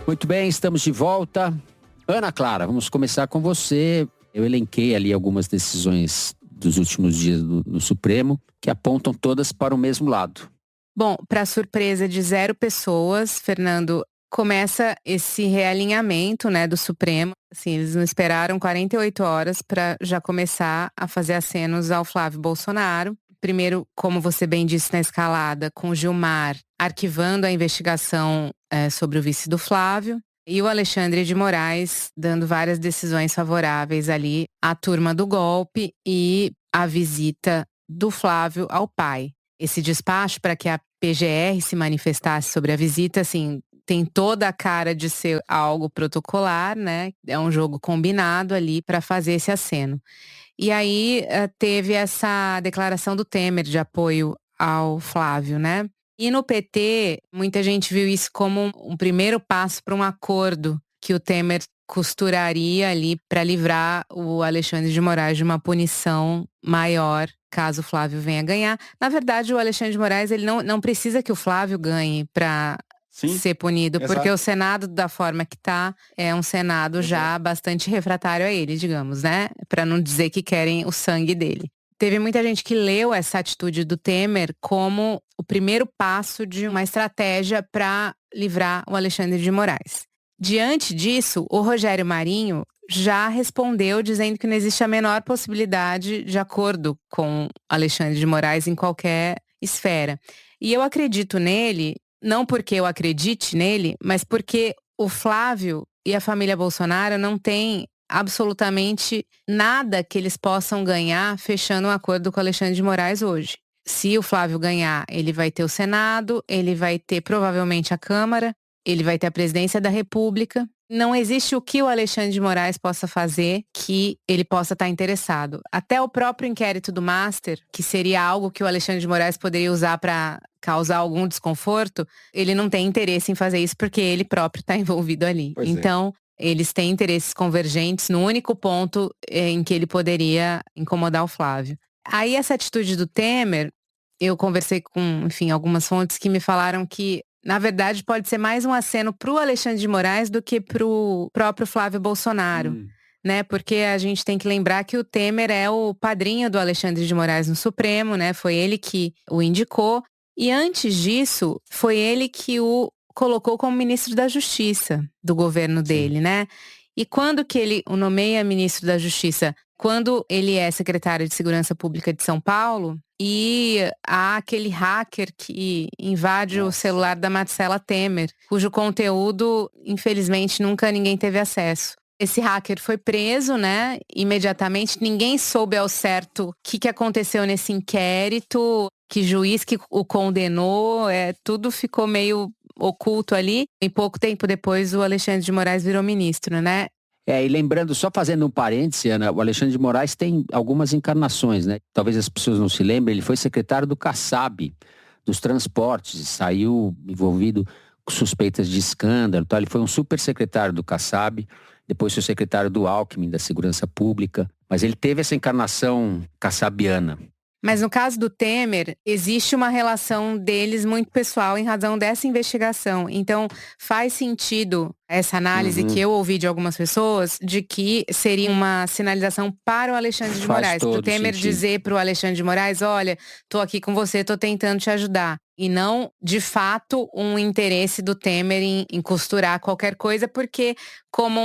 Muito bem, estamos de volta. Ana Clara, vamos começar com você. Eu elenquei ali algumas decisões dos últimos dias do Supremo que apontam todas para o mesmo lado. Bom, para surpresa de 0 pessoas, Fernando, começa esse realinhamento, né, do Supremo. Assim, eles não esperaram 48 horas para já começar a fazer acenos ao Flávio Bolsonaro. Primeiro, como você bem disse na escalada, com o Gilmar arquivando a investigação sobre o vice do Flávio. E o Alexandre de Moraes dando várias decisões favoráveis ali à turma do golpe e à visita do Flávio ao pai. Esse despacho para que a PGR se manifestasse sobre a visita, assim, tem toda a cara de ser algo protocolar, né? É um jogo combinado ali para fazer esse aceno. E aí teve essa declaração do Temer de apoio ao Flávio, né? E no PT, muita gente viu isso como um primeiro passo para um acordo que o Temer costuraria ali para livrar o Alexandre de Moraes de uma punição maior, caso o Flávio venha ganhar. Na verdade, o Alexandre de Moraes ele não precisa que o Flávio ganhe para ser punido, exato. porque o Senado, da forma que está, é um Senado já bastante refratário a ele, digamos, né? Para não dizer que querem o sangue dele. Teve muita gente que leu essa atitude do Temer como o primeiro passo de uma estratégia para livrar o Alexandre de Moraes. Diante disso, o Rogério Marinho já respondeu dizendo que não existe a menor possibilidade de acordo com Alexandre de Moraes em qualquer esfera. E eu acredito nele, não porque eu acredite nele, mas porque o Flávio e a família Bolsonaro não têm absolutamente nada que eles possam ganhar fechando um acordo com o Alexandre de Moraes hoje. Se o Flávio ganhar, ele vai ter o Senado, ele vai ter provavelmente a Câmara, ele vai ter a presidência da República. Não existe o que o Alexandre de Moraes possa fazer que ele possa estar interessado. Até o próprio inquérito do Master, que seria algo que o Alexandre de Moraes poderia usar para causar algum desconforto, ele não tem interesse em fazer isso porque ele próprio está envolvido ali. Pois é. Então, eles têm interesses convergentes no único ponto em que ele poderia incomodar o Flávio. Aí essa atitude do Temer, eu conversei com, enfim, algumas fontes que me falaram que, na verdade, pode ser mais um aceno para o Alexandre de Moraes do que para o próprio Flávio Bolsonaro. Né? Porque a gente tem que lembrar que o Temer é o padrinho do Alexandre de Moraes no Supremo, né? Foi ele que o indicou. E antes disso, foi ele que o colocou como ministro da Justiça do governo dele, né? E quando que ele o nomeia ministro da Justiça? Quando ele é secretário de Segurança Pública de São Paulo e há aquele hacker que invade o celular da Marcela Temer, cujo conteúdo, infelizmente, nunca ninguém teve acesso. Esse hacker foi preso, né? Imediatamente, ninguém soube ao certo o que aconteceu nesse inquérito, que juiz que o condenou, tudo ficou meio oculto ali. Em pouco tempo depois, o Alexandre de Moraes virou ministro, né? E lembrando, só fazendo um parêntese, Ana, o Alexandre de Moraes tem algumas encarnações, né? Talvez as pessoas não se lembrem, ele foi secretário do Kassab, dos transportes, saiu envolvido com suspeitas de escândalo, tá? Ele foi um super secretário do Kassab, depois foi secretário do Alckmin, da Segurança Pública, mas ele teve essa encarnação kassabiana. Mas no caso do Temer, existe uma relação deles muito pessoal em razão dessa investigação. Então, faz sentido essa análise que eu ouvi de algumas pessoas de que seria uma sinalização para o Alexandre de Moraes. Para o Temer dizer para o Alexandre de Moraes, olha, tô aqui com você, tô tentando te ajudar. E não, de fato, um interesse do Temer em costurar qualquer coisa, porque como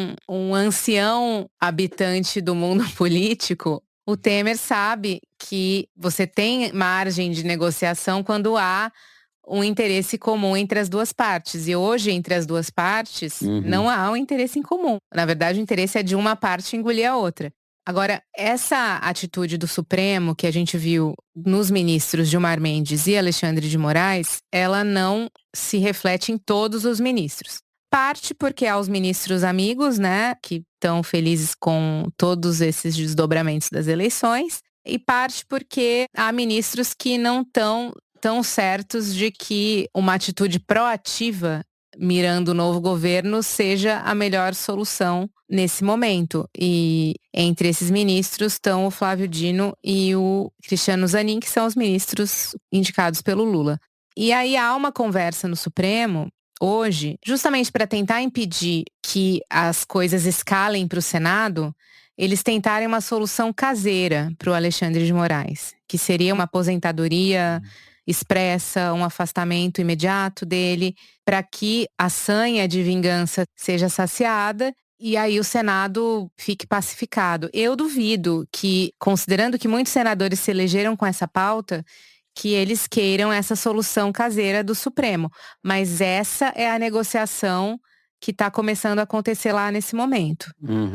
um ancião habitante do mundo político, o Temer sabe que você tem margem de negociação quando há um interesse comum entre as duas partes. E hoje, entre as duas partes, não há um interesse em comum. Na verdade, o interesse é de uma parte engolir a outra. Agora, essa atitude do Supremo que a gente viu nos ministros Gilmar Mendes e Alexandre de Moraes, ela não se reflete em todos os ministros. Parte porque há os ministros amigos, né, que estão felizes com todos esses desdobramentos das eleições, e parte porque há ministros que não estão tão certos de que uma atitude proativa, mirando o novo governo, seja a melhor solução nesse momento. E entre esses ministros estão o Flávio Dino e o Cristiano Zanin, que são os ministros indicados pelo Lula. E aí há uma conversa no Supremo. hoje, justamente para tentar impedir que as coisas escalem para o Senado, eles tentarem uma solução caseira para o Alexandre de Moraes, que seria uma aposentadoria expressa, um afastamento imediato dele, para que a sanha de vingança seja saciada e aí o Senado fique pacificado. Eu duvido que, considerando que muitos senadores se elegeram com essa pauta, que eles queiram essa solução caseira do Supremo. Mas essa é a negociação que está começando a acontecer lá nesse momento.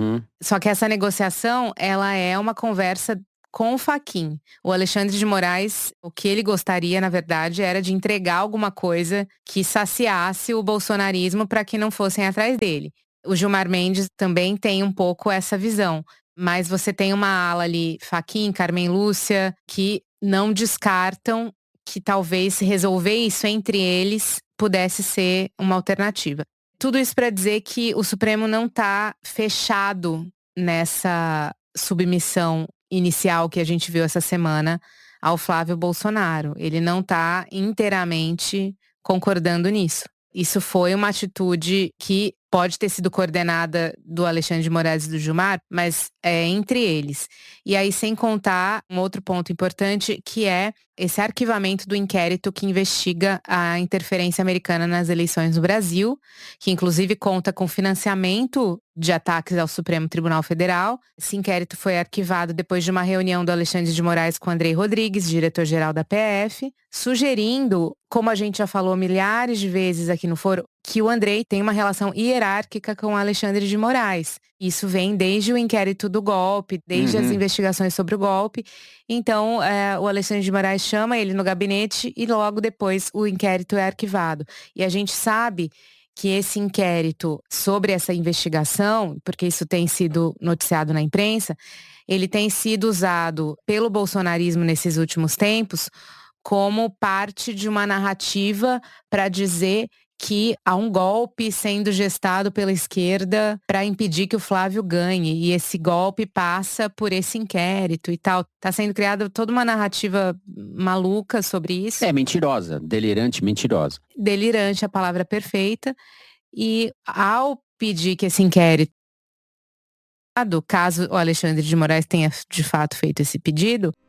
Só que essa negociação, ela é uma conversa com o Fachin. O Alexandre de Moraes, o que ele gostaria, na verdade, era de entregar alguma coisa que saciasse o bolsonarismo para que não fossem atrás dele. O Gilmar Mendes também tem um pouco essa visão. Mas você tem uma ala ali, Fachin, Carmen Lúcia, que não descartam que talvez resolver isso entre eles pudesse ser uma alternativa. Tudo isso para dizer que o Supremo não está fechado nessa submissão inicial que a gente viu essa semana ao Flávio Bolsonaro. Ele não está inteiramente concordando nisso. Isso foi uma atitude que pode ter sido coordenada do Alexandre de Moraes e do Gilmar, mas é entre eles. E aí, sem contar um outro ponto importante, que é esse arquivamento do inquérito que investiga a interferência americana nas eleições no Brasil, que inclusive conta com financiamento de ataques ao Supremo Tribunal Federal. Esse inquérito foi arquivado depois de uma reunião do Alexandre de Moraes com Andrei Rodrigues, diretor-geral da PF, sugerindo, como a gente já falou milhares de vezes aqui no foro, que o Andrei tem uma relação hierárquica com o Alexandre de Moraes. Isso vem desde o inquérito do golpe, desde as investigações sobre o golpe. Então, o Alexandre de Moraes chama ele no gabinete e logo depois o inquérito é arquivado. E a gente sabe que esse inquérito sobre essa investigação, porque isso tem sido noticiado na imprensa, ele tem sido usado pelo bolsonarismo nesses últimos tempos como parte de uma narrativa para dizer que há um golpe sendo gestado pela esquerda para impedir que o Flávio ganhe. E esse golpe passa por esse inquérito e tal. Está sendo criada toda uma narrativa maluca sobre isso. É mentirosa, delirante, mentirosa. Delirante, a palavra perfeita. E ao pedir que esse inquérito, caso o Alexandre de Moraes tenha de fato feito esse pedido,